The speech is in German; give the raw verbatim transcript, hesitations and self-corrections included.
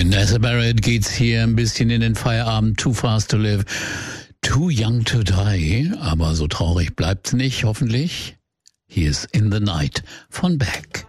Vanessa Barrett geht's hier ein bisschen in den Feierabend. Too fast to live, too young to die. Aber so traurig bleibt's nicht, hoffentlich. Hier ist In the Night von Beck.